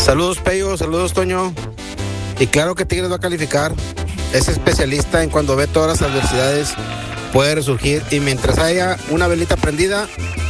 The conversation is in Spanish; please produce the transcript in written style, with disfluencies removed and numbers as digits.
Saludos, Peyo, saludos, Toño. Y claro que Tigres va a calificar. Es especialista en cuando ve todas las adversidades, puede resurgir. Y mientras haya una velita prendida,